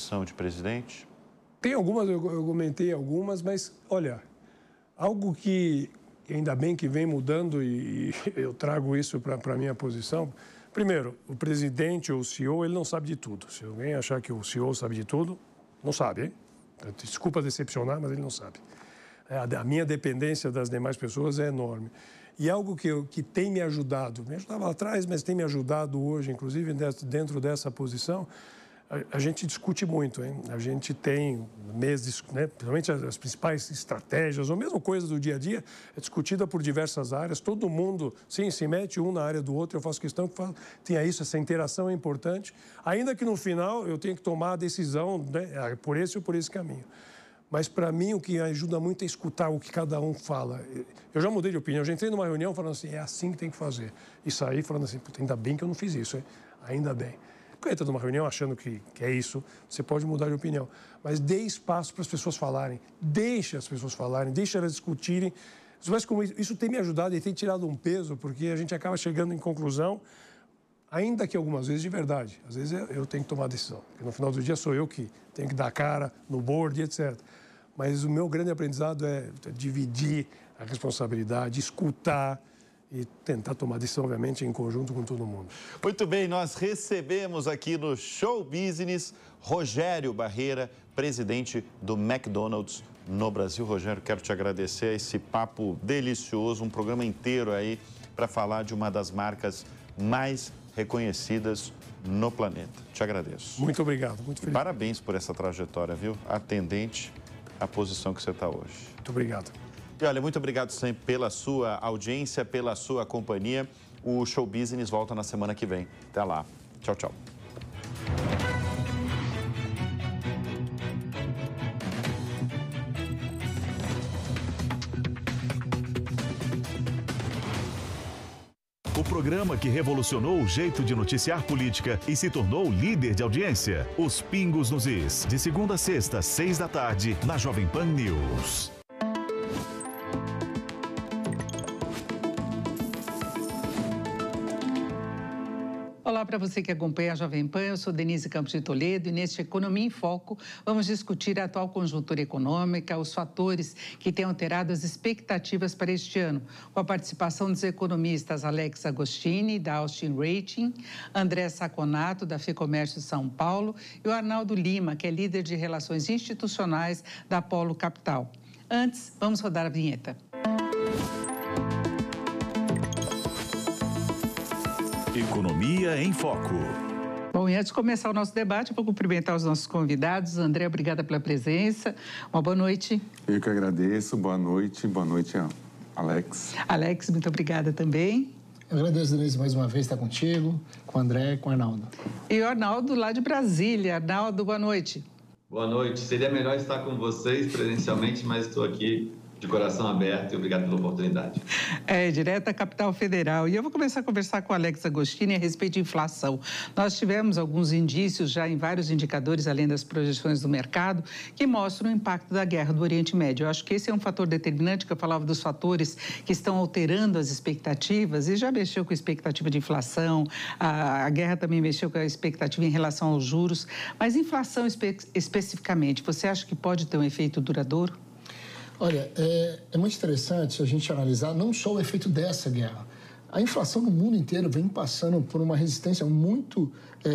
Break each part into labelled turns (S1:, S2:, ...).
S1: posição de presidente?
S2: Tem algumas, eu comentei algumas, mas, olha, algo que ainda bem que vem mudando e eu trago isso para a minha posição. Primeiro, o presidente ou o CEO, ele não sabe de tudo. Se alguém achar que o CEO sabe de tudo, não sabe, hein? Desculpa decepcionar, mas ele não sabe. A minha dependência das demais pessoas é enorme. E algo que tem me ajudava lá atrás, mas tem me ajudado hoje, inclusive dentro dessa posição, a gente discute muito, hein? A gente tem meses, né? Principalmente as principais estratégias, ou mesmo coisas do dia a dia, é discutida por diversas áreas, todo mundo, sim, se mete um na área do outro, eu faço questão que tenha isso, essa interação é importante, ainda que no final eu tenha que tomar a decisão, né? Por esse ou por esse caminho. Mas, para mim, o que ajuda muito é escutar o que cada um fala. Eu já mudei de opinião, eu já entrei numa reunião falando assim, é assim que tem que fazer. E saí falando assim, ainda bem que eu não fiz isso, hein? Ainda bem. Quando entra numa reunião achando que é isso, você pode mudar de opinião. Mas dê espaço para as pessoas falarem, deixe as pessoas falarem, deixe elas discutirem. Mas como isso tem me ajudado e tem tirado um peso, porque a gente acaba chegando em conclusão, ainda que algumas vezes de verdade. Às vezes eu tenho que tomar a decisão, porque no final do dia sou eu que tenho que dar cara no board, etc. Mas o meu grande aprendizado é dividir a responsabilidade, escutar e tentar tomar decisão, obviamente, em conjunto com todo mundo.
S1: Muito bem, nós recebemos aqui no Show Business Rogério Barreira, presidente do McDonald's no Brasil. Rogério, quero te agradecer esse papo delicioso, um programa inteiro aí para falar de uma das marcas mais reconhecidas no planeta. Te agradeço.
S2: Muito obrigado, muito feliz.
S1: E parabéns por essa trajetória, viu? Atendente à posição que você está hoje.
S2: Muito obrigado.
S1: E olha, muito obrigado sempre pela sua audiência, pela sua companhia. O Show Business volta na semana que vem. Até lá. Tchau, tchau.
S3: O programa que revolucionou o jeito de noticiar política e se tornou líder de audiência. Os Pingos nos Is, de segunda a sexta, 6 da tarde, na Jovem Pan News.
S4: Olá para você que acompanha a Jovem Pan, eu sou Denise Campos de Toledo e neste Economia em Foco vamos discutir a atual conjuntura econômica, os fatores que têm alterado as expectativas para este ano, com a participação dos economistas Alex Agostini, da Austin Rating, André Saconato, da FEComércio São Paulo e o Arnaldo Lima, que é líder de Relações Institucionais da Polo Capital. Antes, vamos rodar a vinheta.
S3: Economia em Foco.
S4: Bom, e antes de começar o nosso debate, eu vou cumprimentar os nossos convidados. André, obrigada pela presença. Uma boa noite.
S5: Eu que agradeço. Boa noite, Alex.
S4: Alex, muito obrigada também.
S6: Eu agradeço, Denise, mais uma vez estar contigo, com o André e com o Arnaldo.
S4: E o Arnaldo, lá de Brasília. Arnaldo, boa noite.
S7: Boa noite. Seria melhor estar com vocês presencialmente, mas estou aqui de coração aberto e obrigado pela oportunidade.
S4: Direto à capital federal. E eu vou começar a conversar com o Alex Agostini a respeito de inflação. Nós tivemos alguns indícios já em vários indicadores, além das projeções do mercado, que mostram o impacto da guerra do Oriente Médio. Eu acho que esse é um fator determinante, que eu falava dos fatores que estão alterando as expectativas e já mexeu com a expectativa de inflação. A guerra também mexeu com a expectativa em relação aos juros. Mas inflação especificamente, você acha que pode ter um efeito duradouro?
S6: Olha, é muito interessante a gente analisar não só o efeito dessa guerra. A inflação no mundo inteiro vem passando por uma resistência muito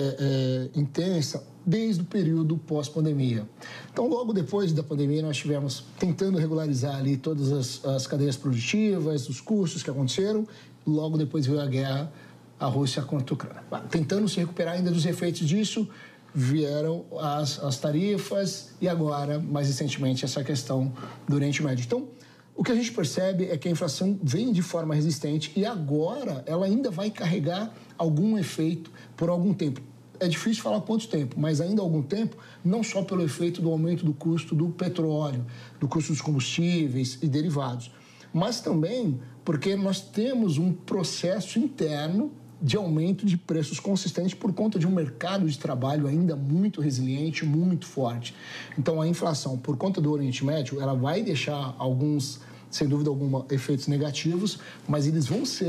S6: intensa desde o período pós-pandemia. Então, logo depois da pandemia, nós estivemos tentando regularizar ali todas as cadeias produtivas, os custos que aconteceram. Logo depois veio a guerra, a Rússia contra a Ucrânia. Tentando se recuperar ainda dos efeitos disso, vieram as tarifas e agora, mais recentemente, essa questão do Oriente Médio. Então, o que a gente percebe é que a inflação vem de forma resistente e agora ela ainda vai carregar algum efeito por algum tempo. É difícil falar quanto tempo, mas ainda há algum tempo, não só pelo efeito do aumento do custo do petróleo, do custo dos combustíveis e derivados, mas também porque nós temos um processo interno de aumento de preços consistente por conta de um mercado de trabalho ainda muito resiliente, muito forte. Então, a inflação, por conta do Oriente Médio, ela vai deixar alguns, sem dúvida alguma, efeitos negativos, mas eles vão ser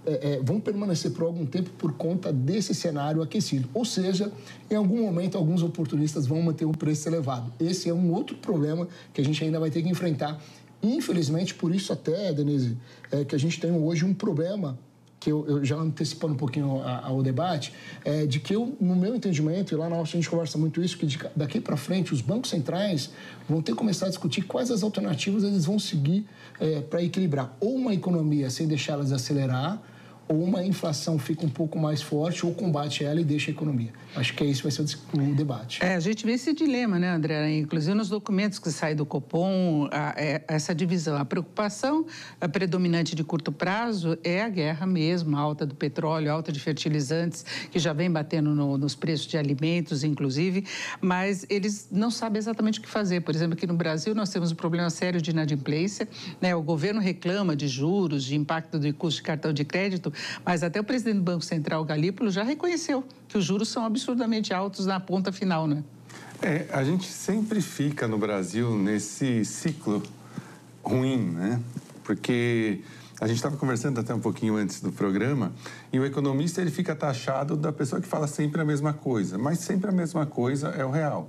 S6: vão permanecer por algum tempo por conta desse cenário aquecido. Ou seja, em algum momento, alguns oportunistas vão manter o preço elevado. Esse é um outro problema que a gente ainda vai ter que enfrentar. Infelizmente, por isso até, Denise, que a gente tem hoje um problema, que eu já antecipando um pouquinho ao debate, de que no meu entendimento, e lá na nossa a gente conversa muito isso, que daqui para frente os bancos centrais vão ter que começar a discutir quais as alternativas eles vão seguir para equilibrar ou uma economia sem deixá-las acelerar, ou uma inflação fica um pouco mais forte, ou combate ela e deixa a economia. Acho que esse vai ser o debate.
S4: A gente vê esse dilema, né, André? Inclusive nos documentos que saem do Copom, essa divisão. A preocupação predominante de curto prazo é a guerra mesmo, a alta do petróleo, a alta de fertilizantes, que já vem batendo nos preços de alimentos, inclusive, mas eles não sabem exatamente o que fazer. Por exemplo, aqui no Brasil nós temos um problema sério de inadimplência, né? O governo reclama de juros, de impacto do custo de cartão de crédito, mas até o presidente do Banco Central, Galípolo, já reconheceu que os juros são absurdamente altos na ponta final, né?
S5: A gente sempre fica no Brasil nesse ciclo ruim, né? Porque a gente estava conversando até um pouquinho antes do programa e o economista ele fica taxado da pessoa que fala sempre a mesma coisa, mas sempre a mesma coisa é o real.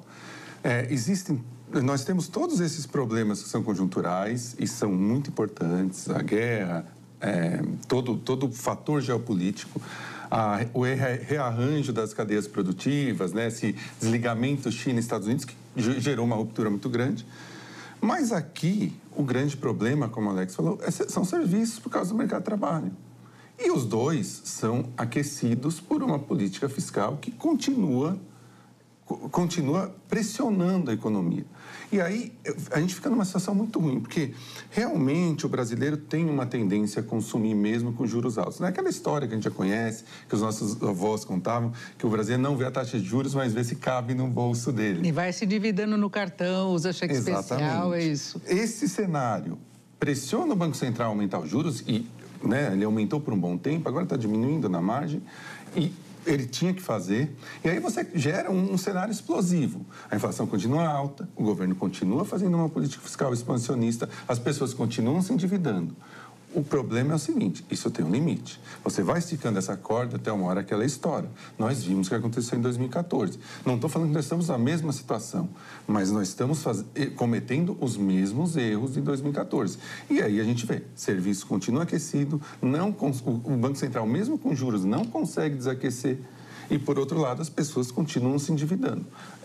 S5: Nós temos todos esses problemas que são conjunturais e são muito importantes, a guerra, todo fator geopolítico, o rearranjo das cadeias produtivas, né, esse desligamento China e Estados Unidos, que gerou uma ruptura muito grande. Mas aqui, o grande problema, como o Alex falou, são serviços por causa do mercado de trabalho. E os dois são aquecidos por uma política fiscal que continua pressionando a economia. E aí a gente fica numa situação muito ruim, porque realmente o brasileiro tem uma tendência a consumir mesmo com juros altos. Não é aquela história que a gente já conhece, que os nossos avós contavam, que o brasileiro não vê a taxa de juros, mas vê se cabe no bolso dele.
S4: E vai se dividindo no cartão, usa cheque especial, é isso.
S5: Esse cenário pressiona o Banco Central a aumentar os juros e, né, ele aumentou por um bom tempo, agora está diminuindo na margem e ele tinha que fazer, e aí você gera um cenário explosivo. A inflação continua alta, o governo continua fazendo uma política fiscal expansionista, as pessoas continuam se endividando. O problema é o seguinte, isso tem um limite. Você vai esticando essa corda até uma hora que ela estoura. Nós vimos o que aconteceu em 2014. Não estou falando que nós estamos na mesma situação, mas nós estamos cometendo os mesmos erros de 2014. E aí a gente vê, serviço continua aquecido, o Banco Central, mesmo com juros, não consegue desaquecer. E, por outro lado, as pessoas continuam se endividando.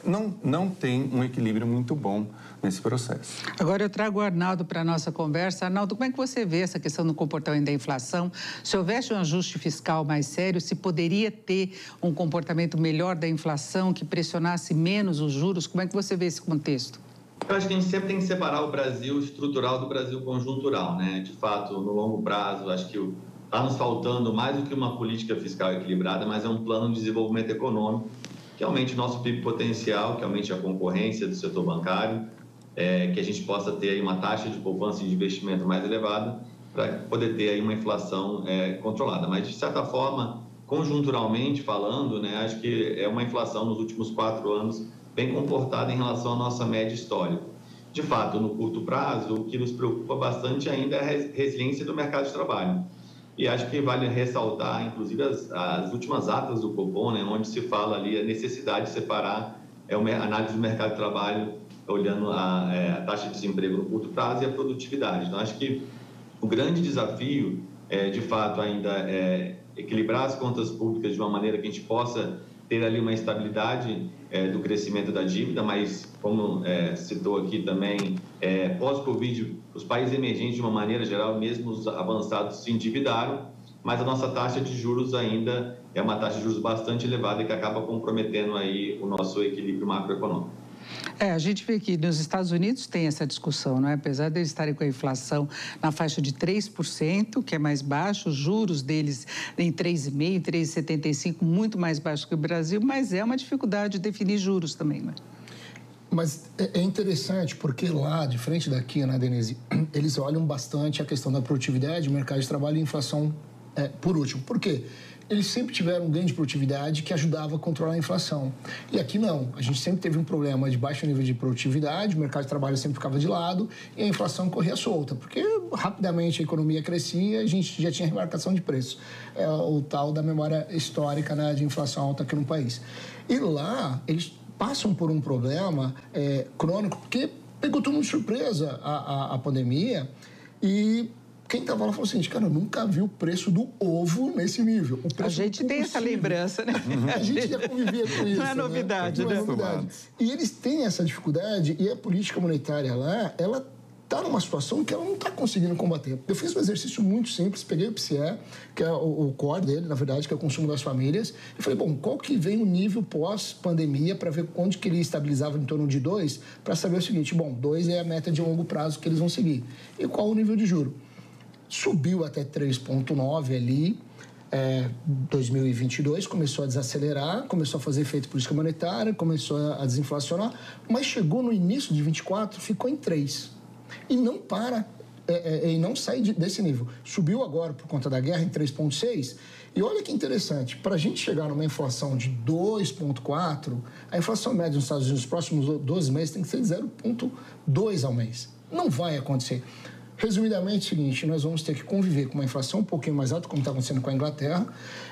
S5: Não tem um equilíbrio muito bom nesse processo.
S4: Agora eu trago o Arnaldo para a nossa conversa. Arnaldo, como é que você vê essa questão do comportamento da inflação? Se houvesse um ajuste fiscal mais sério, se poderia ter um comportamento melhor da inflação que pressionasse menos os juros? Como é que você vê esse contexto?
S7: Eu acho que a gente sempre tem que separar o Brasil estrutural do Brasil conjuntural, né? De fato, no longo prazo, acho que está nos faltando mais do que uma política fiscal equilibrada, mas é um plano de desenvolvimento econômico que aumente o nosso PIB potencial, que aumente a concorrência do setor bancário, que a gente possa ter aí uma taxa de poupança e de investimento mais elevada para poder ter aí uma inflação controlada. Mas, de certa forma, conjunturalmente falando, né, acho que é uma inflação nos últimos 4 anos bem comportada em relação à nossa média histórica. De fato, no curto prazo, o que nos preocupa bastante ainda é a resiliência do mercado de trabalho. E acho que vale ressaltar, inclusive, as últimas atas do Copom, né, onde se fala ali a necessidade de separar a análise do mercado de trabalho, olhando a taxa de desemprego no curto prazo e a produtividade. Então, acho que o grande desafio, de fato, ainda é equilibrar as contas públicas de uma maneira que a gente possa ter ali uma estabilidade do crescimento da dívida, mas, como citou aqui também, pós-Covid, os países emergentes, de uma maneira geral, mesmo os avançados, se endividaram, mas a nossa taxa de juros ainda é uma taxa de juros bastante elevada e que acaba comprometendo aí o nosso equilíbrio macroeconômico.
S4: A gente vê que nos Estados Unidos tem essa discussão, não é? Apesar de eles estarem com a inflação na faixa de 3%, que é mais baixo, os juros deles em 3,5%, 3,75%, muito mais baixo que o Brasil, mas é uma dificuldade de definir juros também, não é?
S6: Mas é interessante porque lá, de frente daqui, né, Denise, eles olham bastante a questão da produtividade, mercado de trabalho e inflação por último. Por quê? eles sempre tiveram um ganho de produtividade que ajudava a controlar a inflação. E aqui não. A gente sempre teve um problema de baixo nível de produtividade, o mercado de trabalho sempre ficava de lado e a inflação corria solta, porque rapidamente a economia crescia e a gente já tinha remarcação de preço. É o tal da memória histórica, né, de inflação alta aqui no país. E lá, eles passam por um problema crônico, porque pegou todo mundo de surpresa a pandemia e quem estava lá falou assim, cara, eu nunca vi o preço do ovo nesse nível. O preço
S4: a gente tem essa lembrança, né?
S6: A gente já convivia com isso.
S4: Não é novidade, né?
S6: Não é novidade. E eles têm essa dificuldade e a política monetária lá, ela está numa situação que ela não está conseguindo combater. Eu fiz um exercício muito simples, peguei o PCE, que é o core dele, na verdade, que é o consumo das famílias, e falei, bom, qual que vem o nível pós-pandemia para ver onde que ele estabilizava em torno de 2, para saber o seguinte, bom, 2 é a meta de longo prazo que eles vão seguir. E qual o nível de juro? Subiu até 3,9 ali, 2022, começou a desacelerar, começou a fazer efeito política monetária, começou a desinflacionar, mas chegou no início de 24, ficou em 3. E não para, e não sai desse nível. Subiu agora por conta da guerra em 3,6. E olha que interessante, para a gente chegar numa inflação de 2,4, a inflação média nos Estados Unidos nos próximos 12 meses tem que ser de 0,2 ao mês. Não vai acontecer. Resumidamente, é o seguinte, nós vamos ter que conviver com uma inflação um pouquinho mais alta, como está acontecendo com a Inglaterra.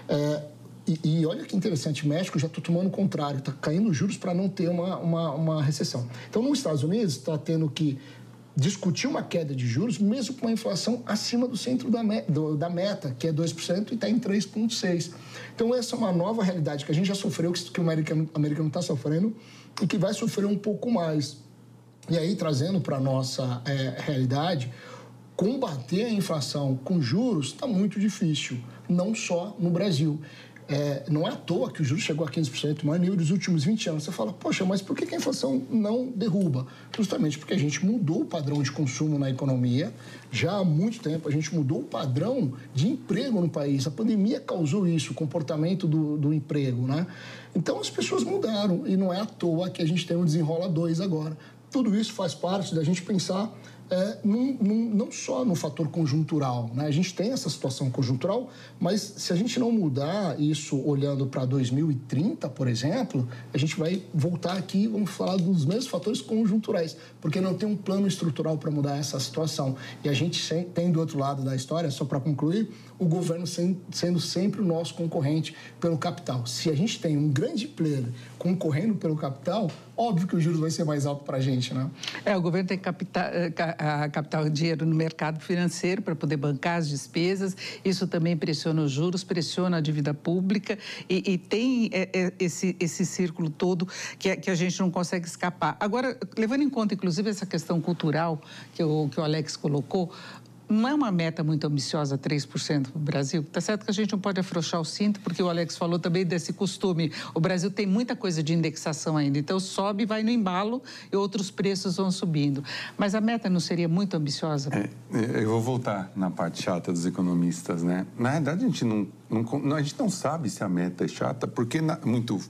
S6: E olha que interessante, México já está tomando o contrário, está caindo os juros para não ter uma recessão. Então, nos Estados Unidos, está tendo que discutir uma queda de juros, mesmo com uma inflação acima do centro da meta, que é 2%, e está em 3,6%. Então, essa é uma nova realidade que a gente já sofreu, que o americano está sofrendo e que vai sofrer um pouco mais. E aí, trazendo para a nossa realidade, combater a inflação com juros está muito difícil, não só no Brasil. Não é à toa que o juros chegou a 15%, o maior nível dos últimos 20 anos. Você fala, poxa, mas por que a inflação não derruba? Justamente porque a gente mudou o padrão de consumo na economia. Já há muito tempo a gente mudou o padrão de emprego no país. A pandemia causou isso, o comportamento do emprego, né? Então as pessoas mudaram e não é à toa que a gente tem um desenrola 2 agora. Tudo isso faz parte da gente pensar não só no fator conjuntural, né? A gente tem essa situação conjuntural, mas se a gente não mudar isso olhando para 2030, por exemplo, a gente vai voltar aqui e vamos falar dos mesmos fatores conjunturais, porque não tem um plano estrutural para mudar essa situação. E a gente tem do outro lado da história, só para concluir, o governo sendo sempre o nosso concorrente pelo capital. Se a gente tem um grande player concorrendo pelo capital, óbvio que o juros vai ser mais alto para a gente, né?
S4: O governo tem capital dinheiro no mercado financeiro para poder bancar as despesas. Isso também pressiona os juros, pressiona a dívida pública e tem esse círculo todo que a gente não consegue escapar. Agora, levando em conta, inclusive, essa questão cultural que o Alex colocou, não é uma meta muito ambiciosa, 3% para o Brasil? Está certo que a gente não pode afrouxar o cinto, porque o Alex falou também desse costume. O Brasil tem muita coisa de indexação ainda, então sobe, vai no embalo e outros preços vão subindo. Mas a meta não seria muito ambiciosa?
S5: Eu vou voltar na parte chata dos economistas, né? Na verdade, a gente não sabe se a meta é chata, porque muito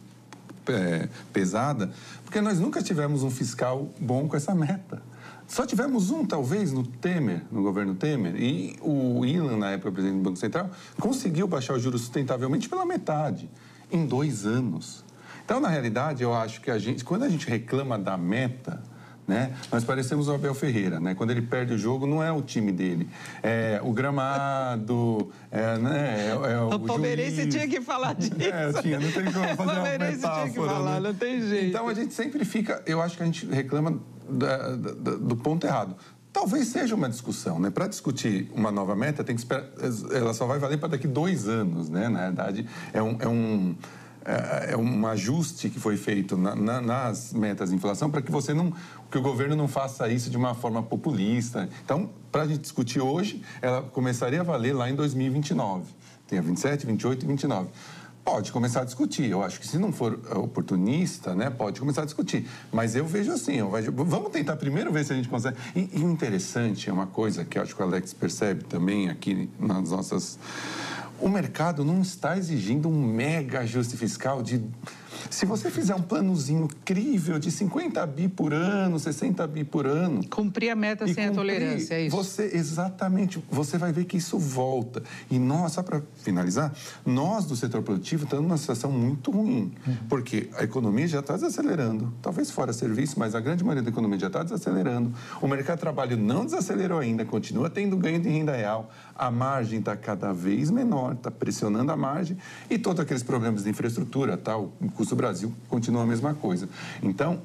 S5: pesada, porque nós nunca tivemos um fiscal bom com essa meta. Só tivemos talvez, no governo Temer, e o Ilan, na época presidente do Banco Central, conseguiu baixar os juros sustentavelmente pela metade, em 2 anos. Então, na realidade, eu acho que quando a gente reclama da meta, né, nós parecemos o Abel Ferreira, né? Quando ele perde o jogo, não é o time dele, é o gramado,
S4: o palmeirense tinha que falar disso.
S5: Não tem como fazer uma metáfora.
S4: Tinha que falar,
S5: né?
S4: Não tem jeito.
S5: Então, a gente sempre fica, eu acho que a gente reclama do ponto errado. Talvez seja uma discussão, né? Para discutir uma nova meta, tem que esperar, ela só vai valer para daqui 2 anos, né? Na verdade, é um ajuste que foi feito nas metas de inflação para que que o governo não faça isso de uma forma populista. Então, para a gente discutir hoje, ela começaria a valer lá em 2029. Tem a 27, 28 e 29. Pode começar a discutir. Eu acho que se não for oportunista, né, pode começar a discutir. Mas eu vejo assim, vamos tentar primeiro ver se a gente consegue. E o interessante é uma coisa que eu acho que o Alex percebe também aqui nas nossas... O mercado não está exigindo um mega ajuste fiscal de Se você fizer um planozinho crível de 50 bi por ano, 60 bi por ano...
S4: Cumprir a meta sem a tolerância, é isso?
S5: Exatamente, você vai ver que isso volta. E nós, só para finalizar, nós do setor produtivo estamos numa situação muito ruim, porque a economia já está desacelerando, talvez fora serviço, mas a grande maioria da economia já está desacelerando, o mercado de trabalho não desacelerou ainda, continua tendo ganho de renda real, a margem está cada vez menor, está pressionando a margem e todos aqueles problemas de infraestrutura, tal, o custo do Brasil continua a mesma coisa. Então,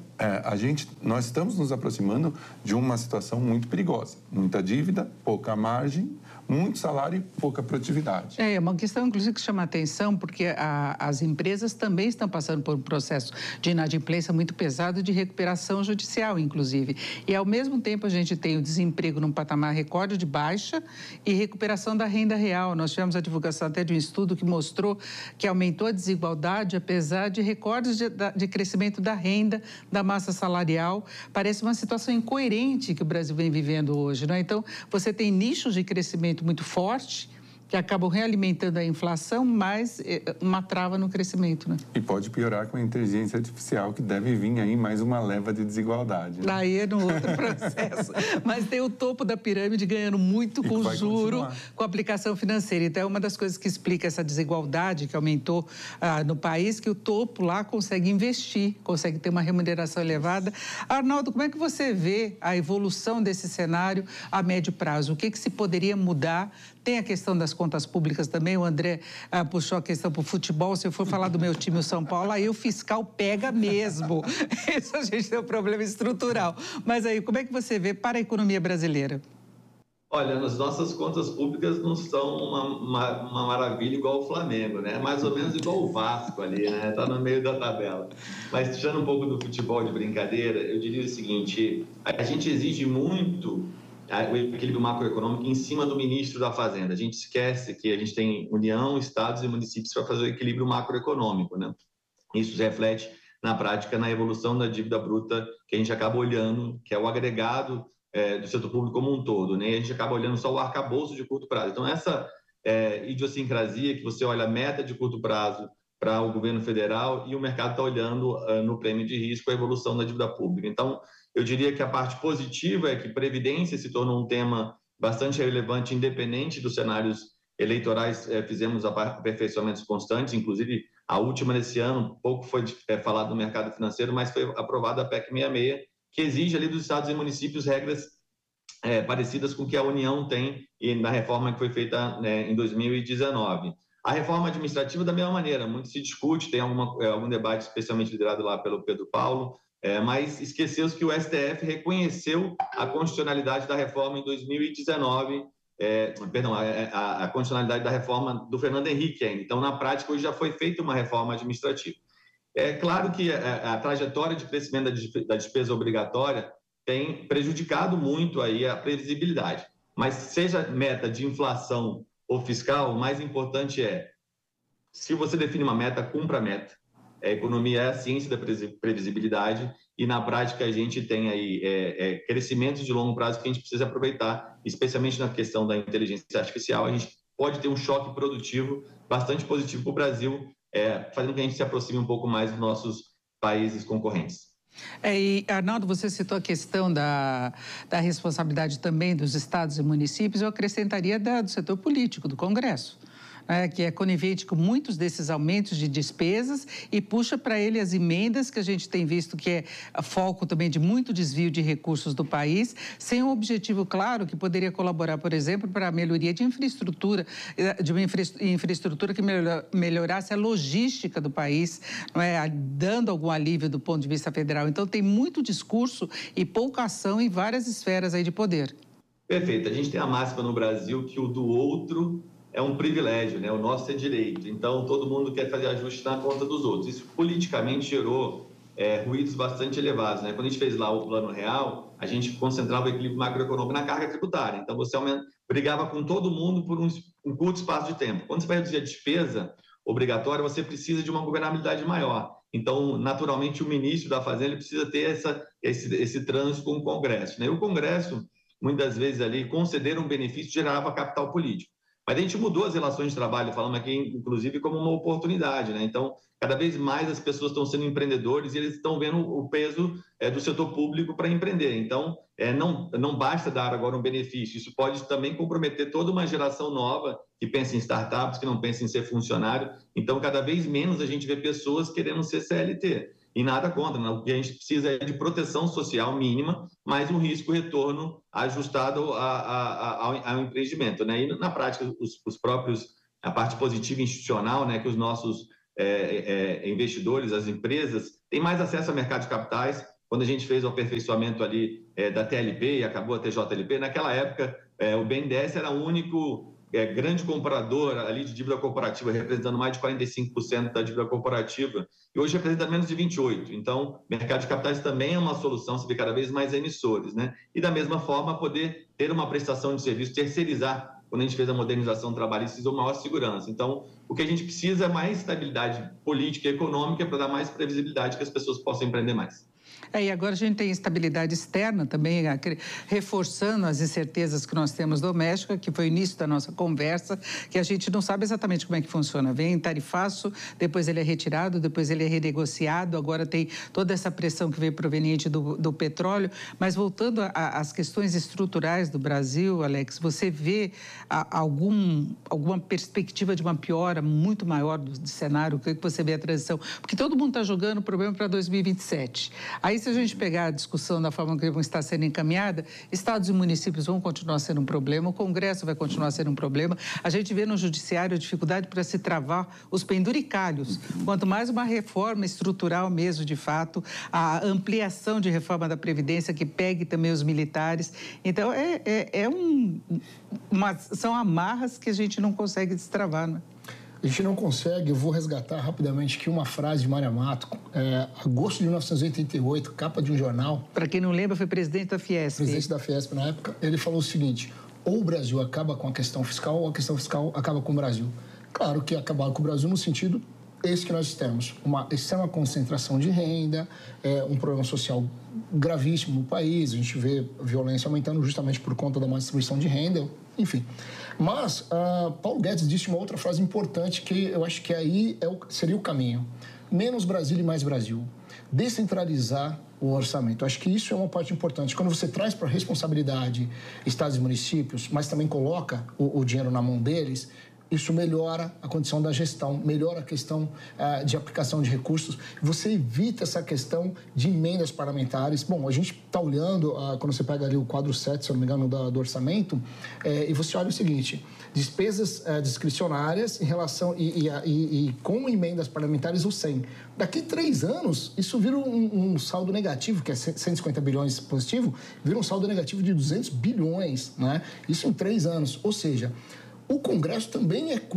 S5: nós estamos nos aproximando de uma situação muito perigosa. Muita dívida, pouca margem, muito salário e pouca produtividade.
S4: É uma questão, inclusive, que chama a atenção, porque as empresas também estão passando por um processo de inadimplência muito pesado de recuperação judicial, inclusive. E, ao mesmo tempo, a gente tem o desemprego num patamar recorde de baixa e recuperação da renda real. Nós tivemos a divulgação até de um estudo que mostrou que aumentou a desigualdade, apesar de recordes de crescimento da renda, da massa salarial. Parece uma situação incoerente que o Brasil vem vivendo hoje, não é? Então, você tem nichos de crescimento muito forte, que acabam realimentando a inflação, mas uma trava no crescimento, né?
S5: E pode piorar com a inteligência artificial, que deve vir aí mais uma leva de desigualdade. Né?
S4: Aí é no outro processo. Mas tem o topo da pirâmide ganhando muito com juro, com a aplicação financeira. Então, é uma das coisas que explica essa desigualdade que aumentou no país, que o topo lá consegue investir, consegue ter uma remuneração elevada. Arnaldo, como é que você vê a evolução desse cenário a médio prazo? O que se poderia mudar? Tem a questão das contas públicas também, o André puxou a questão para o futebol. Se eu for falar do meu time, o São Paulo, aí o fiscal pega mesmo. Isso a gente tem um problema estrutural. Mas aí, como é que você vê para a economia brasileira?
S7: Olha, as nossas contas públicas não são uma maravilha igual o Flamengo, né? Mais ou menos igual o Vasco ali, né? Está no meio da tabela. Mas, tirando um pouco do futebol de brincadeira, eu diria o seguinte, a gente exige muito o equilíbrio macroeconômico em cima do ministro da Fazenda. A gente esquece que a gente tem União, estados e municípios para fazer o equilíbrio macroeconômico, né? Isso reflete, na prática, na evolução da dívida bruta que a gente acaba olhando, que é o agregado do setor público como um todo, né? E a gente acaba olhando só o arcabouço de curto prazo. Então, essa idiosincrasia que você olha a meta de curto prazo para o governo federal e o mercado está olhando no prêmio de risco a evolução da dívida pública. Então, eu diria que a parte positiva é que Previdência se tornou um tema bastante relevante, independente dos cenários eleitorais. Fizemos aperfeiçoamentos constantes, inclusive a última nesse ano, pouco foi falado do mercado financeiro, mas foi aprovada a PEC 66, que exige ali dos estados e municípios regras parecidas com o que a União tem na reforma que foi feita em 2019. A reforma administrativa, da mesma maneira, muito se discute, tem algum debate especialmente liderado lá pelo Pedro Paulo, mas esqueceu-se que o STF reconheceu a constitucionalidade da reforma em 2019, a constitucionalidade da reforma do Fernando Henrique ainda. Então, na prática, hoje já foi feita uma reforma administrativa. É claro que a trajetória de crescimento da despesa obrigatória tem prejudicado muito aí a previsibilidade, mas seja meta de inflação ou fiscal, o mais importante se você define uma meta, cumpra a meta. A economia é a ciência da previsibilidade e, na prática, a gente tem aí crescimentos de longo prazo que a gente precisa aproveitar, especialmente na questão da inteligência artificial. A gente pode ter um choque produtivo bastante positivo para o Brasil, fazendo com que a gente se aproxime um pouco mais dos nossos países concorrentes.
S4: E, Arnaldo, você citou a questão da responsabilidade também dos estados e municípios. Eu acrescentaria do setor político, do Congresso, que é conivente com muitos desses aumentos de despesas e puxa para ele as emendas que a gente tem visto que é foco também de muito desvio de recursos do país, sem um objetivo claro que poderia colaborar, por exemplo, para a melhoria de infraestrutura, de uma infraestrutura que melhorasse a logística do país, dando algum alívio do ponto de vista federal. Então, tem muito discurso e pouca ação em várias esferas aí de poder.
S7: Perfeito. A gente tem a máxima no Brasil que o do outro é um privilégio, né? O nosso é direito. Então, todo mundo quer fazer ajuste na conta dos outros. Isso politicamente gerou ruídos bastante elevados, né? Quando a gente fez lá o Plano Real, a gente concentrava o equilíbrio macroeconômico na carga tributária. Então, você brigava com todo mundo por um curto espaço de tempo. Quando você vai reduzir a despesa obrigatória, você precisa de uma governabilidade maior. Então, naturalmente, o ministro da Fazenda ele precisa ter esse trânsito com o Congresso, né? E o Congresso, muitas vezes ali, conceder um benefício gerava capital político. Mas a gente mudou as relações de trabalho, falamos aqui, inclusive, como uma oportunidade, né? Então, cada vez mais as pessoas estão sendo empreendedores e eles estão vendo o peso do setor público para empreender. Então, não basta dar agora um benefício, isso pode também comprometer toda uma geração nova que pensa em startups, que não pensa em ser funcionário. Então, cada vez menos a gente vê pessoas querendo ser CLT. E nada contra, né? O que a gente precisa é de proteção social mínima, mais um risco-retorno ajustado ao empreendimento, né? E na prática, a parte positiva institucional, né, que os nossos investidores, as empresas, têm mais acesso ao mercado de capitais. Quando a gente fez o aperfeiçoamento ali da TLP e acabou a TJLP, naquela época o BNDES era o único grande comprador ali de dívida corporativa, representando mais de 45% da dívida corporativa, e hoje representa menos de 28%. Então, o mercado de capitais também é uma solução, se vê cada vez mais emissores, né? E da mesma forma, poder ter uma prestação de serviço, terceirizar. Quando a gente fez a modernização trabalhista, isso deu maior segurança. Então, o que a gente precisa é mais estabilidade política e econômica para dar mais previsibilidade que as pessoas possam empreender mais.
S4: E agora a gente tem estabilidade externa também, reforçando as incertezas que nós temos domésticas, que foi o início da nossa conversa, que a gente não sabe exatamente como é que funciona. Vem tarifaço, depois ele é retirado, depois ele é renegociado, agora tem toda essa pressão que veio proveniente do petróleo. Mas voltando às questões estruturais do Brasil, Alex, você vê alguma perspectiva de uma piora muito maior do cenário? O que você vê a transição? Porque todo mundo está jogando o problema para 2027. Aí, se a gente pegar a discussão da forma que está sendo encaminhada, estados e municípios vão continuar sendo um problema, o Congresso vai continuar sendo um problema. A gente vê no Judiciário a dificuldade para se travar os penduricalhos. Quanto mais uma reforma estrutural mesmo, de fato, a ampliação de reforma da Previdência que pegue também os militares. Então, são amarras que a gente não consegue destravar, né?
S6: A gente não consegue. Eu vou resgatar rapidamente aqui uma frase de Mário Amato, agosto de 1988, capa de um jornal.
S4: Para quem não lembra, foi presidente da Fiesp.
S6: Presidente da Fiesp na época. Ele falou o seguinte: ou o Brasil acaba com a questão fiscal, ou a questão fiscal acaba com o Brasil. Claro que acabar com o Brasil no sentido esse que nós temos, uma extrema concentração de renda, um problema social gravíssimo no país, a gente vê a violência aumentando justamente por conta da má distribuição de renda, enfim. Mas Paulo Guedes disse uma outra frase importante que eu acho que aí seria o caminho. Menos Brasil e mais Brasil. Descentralizar o orçamento. Eu acho que isso é uma parte importante. Quando você traz para a responsabilidade estados e municípios, mas também coloca o dinheiro na mão deles, isso melhora a condição da gestão, melhora a questão de aplicação de recursos. Você evita essa questão de emendas parlamentares. Bom, a gente está olhando, quando você pega ali o quadro 7, se eu não me engano, do orçamento, e você olha o seguinte: despesas discricionárias em relação e com emendas parlamentares ou sem. Daqui 3 anos, isso vira um saldo negativo, que é 150 bilhões positivo, vira um saldo negativo de 200 bilhões, né? Isso em 3 anos. Ou seja, o Congresso também é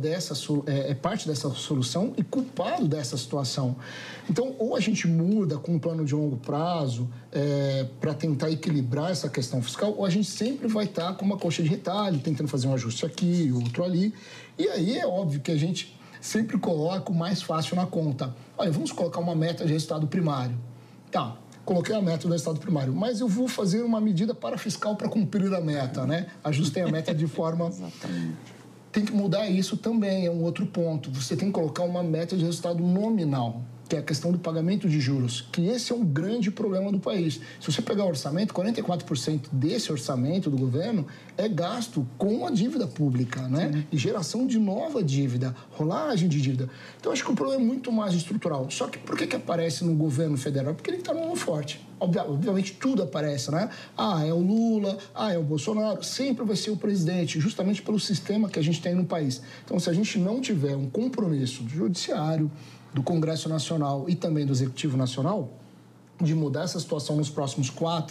S6: parte dessa solução e culpado dessa situação. Então, ou a gente muda com um plano de longo prazo para tentar equilibrar essa questão fiscal, ou a gente sempre vai estar com uma coxa de retalho, tentando fazer um ajuste aqui, outro ali. E aí é óbvio que a gente sempre coloca o mais fácil na conta. Olha, vamos colocar uma meta de resultado primário. Tá. Coloquei a meta do resultado primário, mas eu vou fazer uma medida parafiscal para cumprir a meta, né? Ajustei a meta de forma... Exatamente. Tem que mudar isso também, é um outro ponto. Você tem que colocar uma meta de resultado nominal, que é a questão do pagamento de juros, que esse é um grande problema do país. Se você pegar o orçamento, 44% desse orçamento do governo é gasto com a dívida pública, né? Sim. E geração de nova dívida, rolagem de dívida. Então, acho que o problema é muito mais estrutural. Só que por que aparece no governo federal? Porque ele está no ano forte. Obviamente, tudo aparece, né? É o Lula, é o Bolsonaro. Sempre vai ser o presidente, justamente pelo sistema que a gente tem no país. Então, se a gente não tiver um compromisso do Judiciário, do Congresso Nacional e também do Executivo Nacional, de mudar essa situação nos próximos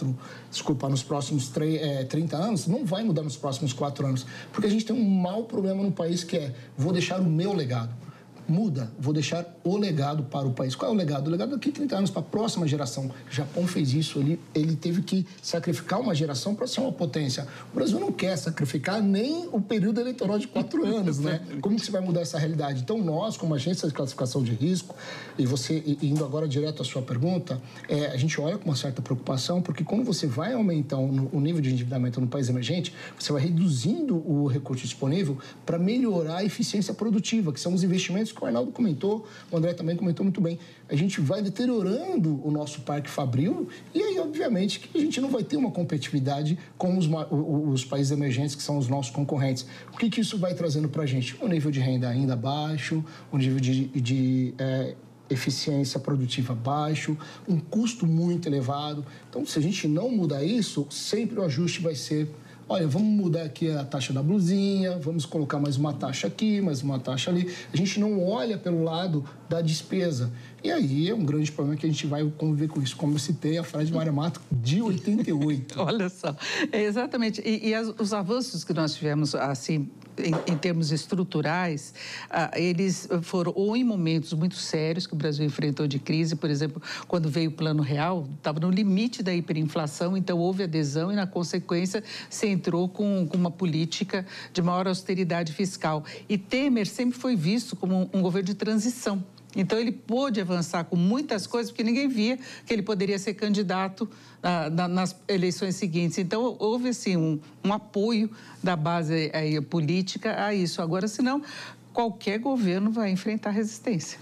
S6: 30 anos, não vai mudar nos próximos 4 anos. Porque a gente tem um mau problema no país que vou deixar o meu legado. Muda, vou deixar o legado para o país. Qual é o legado? O legado daqui a 30 anos para a próxima geração. O Japão fez isso, ele teve que sacrificar uma geração para ser uma potência. O Brasil não quer sacrificar nem o período eleitoral de 4 anos, né? Como que você vai mudar essa realidade? Então, nós, como agência de classificação de risco, e você, indo agora direto à sua pergunta, a gente olha com uma certa preocupação, porque quando você vai aumentar o nível de endividamento no país emergente, você vai reduzindo o recurso disponível para melhorar a eficiência produtiva, que são os investimentos que o Arnaldo comentou, o André também comentou muito bem. A gente vai deteriorando o nosso parque fabril e aí, obviamente, que a gente não vai ter uma competitividade com os países emergentes, que são os nossos concorrentes. O que isso vai trazendo para a gente? Um nível de renda ainda baixo, um nível de eficiência produtiva baixo, um custo muito elevado. Então, se a gente não mudar isso, sempre o ajuste vai ser: olha, vamos mudar aqui a taxa da blusinha, vamos colocar mais uma taxa aqui, mais uma taxa ali. A gente não olha pelo lado da despesa. E aí é um grande problema que a gente vai conviver com isso. Como eu citei a frase de Mário Mato, de 88.
S4: Olha só, exatamente. Os avanços que nós tivemos, assim, em termos estruturais, eles foram ou em momentos muito sérios que o Brasil enfrentou de crise, por exemplo, quando veio o Plano Real, estava no limite da hiperinflação, então houve adesão e, na consequência, se entrou com uma política de maior austeridade fiscal. E Temer sempre foi visto como um governo de transição. Então, ele pôde avançar com muitas coisas, porque ninguém via que ele poderia ser candidato nas eleições seguintes. Então, houve, assim, um apoio da base política a isso. Agora, senão, qualquer governo vai enfrentar resistência.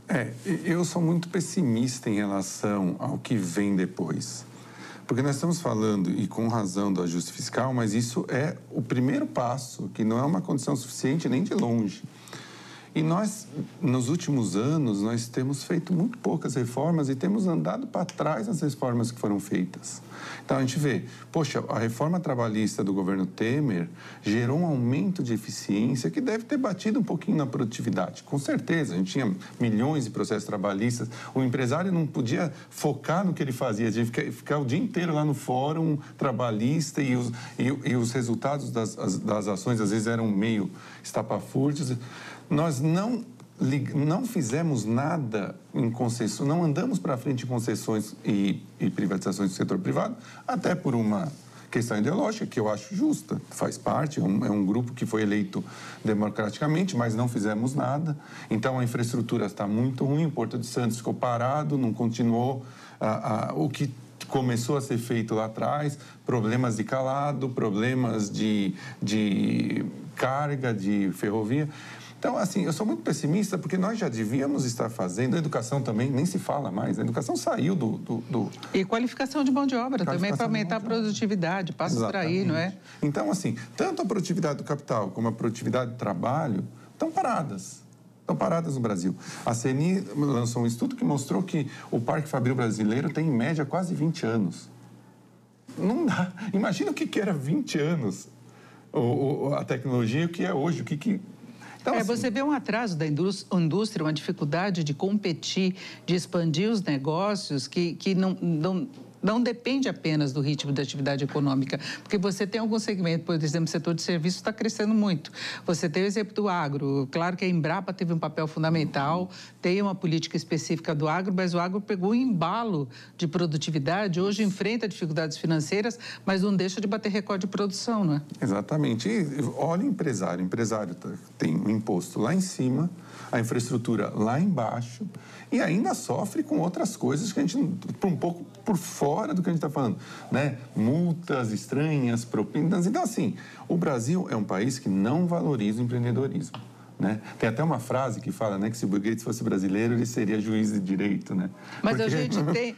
S5: Eu sou muito pessimista em relação ao que vem depois. Porque nós estamos falando, e com razão, do ajuste fiscal, mas isso é o primeiro passo, que não é uma condição suficiente nem de longe. E nós, nos últimos anos, nós temos feito muito poucas reformas e temos andado para trás nas reformas que foram feitas. Então, a gente vê, poxa, a reforma trabalhista do governo Temer gerou um aumento de eficiência que deve ter batido um pouquinho na produtividade. Com certeza, a gente tinha milhões de processos trabalhistas, o empresário não podia focar no que ele fazia, tinha que ficar o dia inteiro lá no fórum trabalhista e os resultados das ações, às vezes, eram meio estapafúrdios. Nós não fizemos nada em concessões, não andamos para frente em concessões e privatizações do setor privado, até por uma questão ideológica, que eu acho justa, faz parte, é um grupo que foi eleito democraticamente, mas não fizemos nada. Então, a infraestrutura está muito ruim, o Porto de Santos ficou parado, não continuou o que começou a ser feito lá atrás, problemas de calado, problemas de carga, de ferrovia. Então, assim, eu sou muito pessimista porque nós já devíamos estar fazendo, a educação também nem se fala mais, a educação saiu do...
S4: E qualificação de mão de obra também para aumentar a produtividade, passa por aí, não é?
S5: Então, assim, tanto a produtividade do capital como a produtividade do trabalho estão paradas no Brasil. A CNI lançou um estudo que mostrou que o parque fabril brasileiro tem, em média, quase 20 anos. Não dá. Imagina o que era 20 anos a tecnologia e o que é hoje, o que... Então, assim,
S4: você vê um atraso da indústria, uma dificuldade de competir, de expandir os negócios que não depende apenas do ritmo da atividade econômica, porque você tem algum segmento, por exemplo, o setor de serviços está crescendo muito. Você tem o exemplo do agro. Claro que a Embrapa teve um papel fundamental, tem uma política específica do agro, mas o agro pegou um embalo de produtividade, hoje enfrenta dificuldades financeiras, mas não deixa de bater recorde de produção, não é?
S5: Exatamente. E olha o empresário tem um imposto lá em cima, a infraestrutura lá embaixo, e ainda sofre com outras coisas que a gente, um pouco por fora do que a gente está falando, né? Multas estranhas, propinas. Então, assim, o Brasil é um país que não valoriza o empreendedorismo, né? Tem até uma frase que fala, né, que se o Bill Gates fosse brasileiro, ele seria juiz de direito, né?
S4: Mas a gente tem...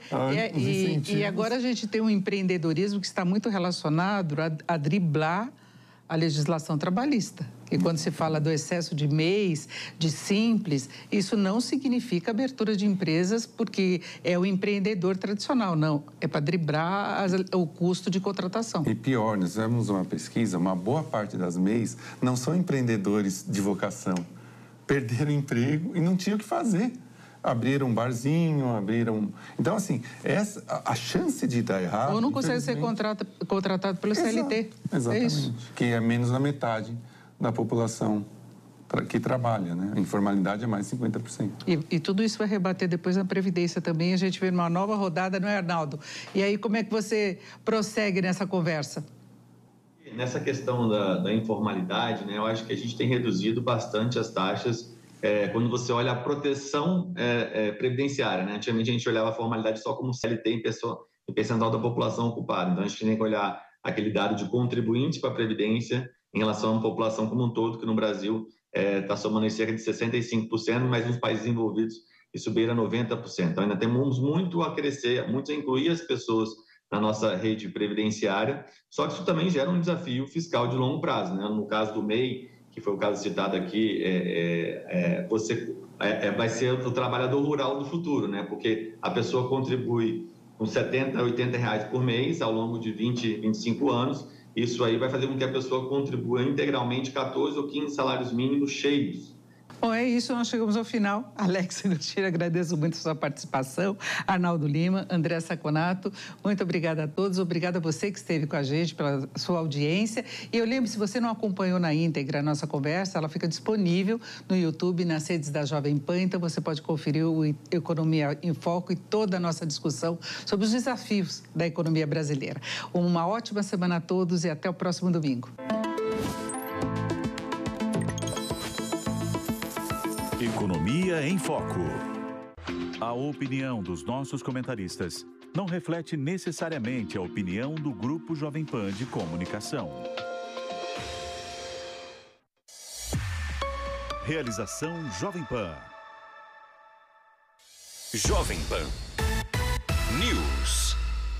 S4: E agora a gente tem um empreendedorismo que está muito relacionado a driblar a legislação trabalhista. E quando se fala do excesso de MEIs, de simples, isso não significa abertura de empresas porque é o empreendedor tradicional, não. É para driblar o custo de contratação.
S5: E pior, nós fizemos uma pesquisa, uma boa parte das MEIs não são empreendedores de vocação. Perderam emprego e não tinham o que fazer. Abriram um barzinho, Então, assim, a chance de dar errado...
S4: Ou não consegue ser contratado pelo CLT.
S5: Exatamente.
S4: É isso.
S5: Que é menos da metade da população que trabalha, né? A informalidade é mais 50%.
S4: E tudo isso vai rebater depois na Previdência também. A gente vê numa nova rodada, não é, Arnaldo? E aí, como é que você prossegue nessa conversa?
S7: Nessa questão da informalidade, né, eu acho que a gente tem reduzido bastante as taxas quando você olha a proteção previdenciária, né? Antigamente a gente olhava a formalidade só como CLT em percentual da população ocupada. Então a gente tem que olhar aquele dado de contribuinte para a Previdência em relação à população como um todo, que no Brasil está somando em cerca de 65%, mas nos países envolvidos isso beira 90%. Então ainda temos muito a crescer, muito a incluir as pessoas na nossa rede previdenciária, só que isso também gera um desafio fiscal de longo prazo, né? No caso do MEI, que foi o caso citado aqui, vai ser o trabalhador rural do futuro, né? Porque a pessoa contribui com R$70, R$80 por mês ao longo de 20, 25 anos. Isso aí vai fazer com que a pessoa contribua integralmente 14 ou 15 salários mínimos cheios.
S4: Bom, é isso, nós chegamos ao final. Alexa Agostinho, agradeço muito a sua participação. Arnaldo Lima, André Saconato, muito obrigada a todos. Obrigada a você que esteve com a gente pela sua audiência. E eu lembro, se você não acompanhou na íntegra a nossa conversa, ela fica disponível no YouTube, nas redes da Jovem Pan. Então, você pode conferir o Economia em Foco e toda a nossa discussão sobre os desafios da economia brasileira. Uma ótima semana a todos e até o próximo domingo.
S3: Economia em Foco. A opinião dos nossos comentaristas não reflete necessariamente a opinião do Grupo Jovem Pan de Comunicação. Realização Jovem Pan.
S8: Jovem Pan News.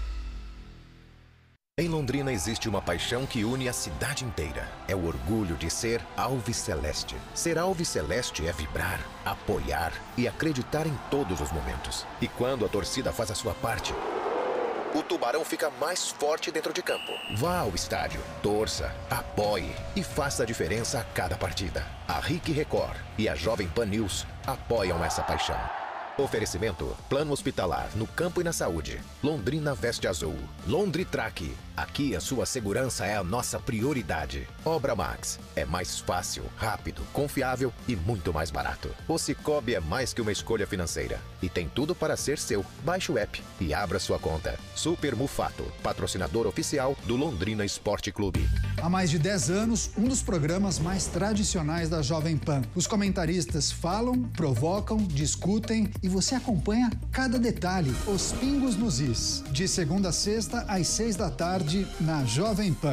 S8: Em Londrina existe uma paixão que une a cidade inteira. É o orgulho de ser alviceleste. Ser alviceleste é vibrar, apoiar e acreditar em todos os momentos. E quando a torcida faz a sua parte, o Tubarão fica mais forte dentro de campo. Vá ao estádio, torça, apoie e faça a diferença a cada partida. A RIC Record e a Jovem Pan News apoiam essa paixão. Oferecimento: Plano Hospitalar no Campo e na Saúde. Londrina Veste Azul. Londritrack. Aqui a sua segurança é a nossa prioridade. Obra Max. É mais fácil, rápido, confiável e muito mais barato. O Cicobi é mais que uma escolha financeira e tem tudo para ser seu. Baixe o app e abra sua conta. Super Mufato, patrocinador oficial do Londrina Esporte Clube.
S9: Há mais de 10 anos, um dos programas mais tradicionais da Jovem Pan. Os comentaristas falam, provocam, discutem e você acompanha cada detalhe. Os Pingos nos Is. De segunda a sexta, às 6 da tarde, na Jovem Pan.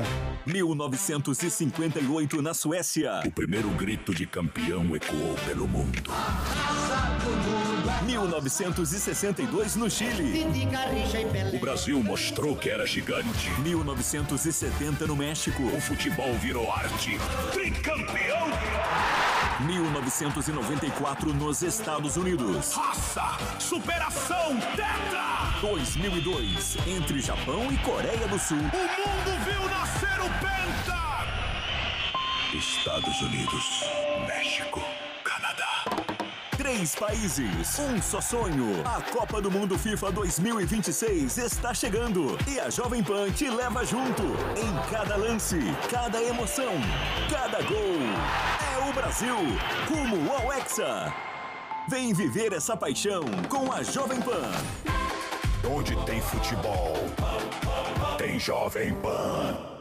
S10: 1958, na Suécia. O primeiro grito de campeão ecoou pelo mundo. 1962, no Chile. O Brasil mostrou que era gigante. 1970, no México. O futebol virou arte. Tricampeão! 1994, nos Estados Unidos. Raça, superação, tetra! 2002, entre Japão e Coreia do Sul. O mundo viu nascer o Penta! Estados Unidos, México, Canadá. 3 países, um só sonho. A Copa do Mundo FIFA 2026 está chegando e a Jovem Pan te leva junto. Em cada lance, cada emoção, cada gol. É o Brasil, como ao Hexa. Vem viver essa paixão com a Jovem Pan. Onde tem futebol, tem Jovem Pan.